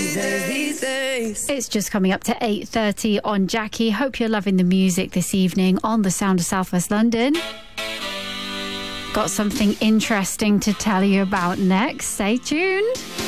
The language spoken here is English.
It's just coming up to 8:30 on Jackie. Hope you're loving the music this evening on the Sound of Southwest London. Got something interesting to tell you about next. Stay tuned.